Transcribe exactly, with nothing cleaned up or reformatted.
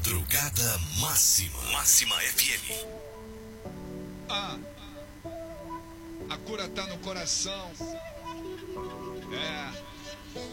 Madrugada Máxima. Máxima F M. Ah, a cura tá no coração. É.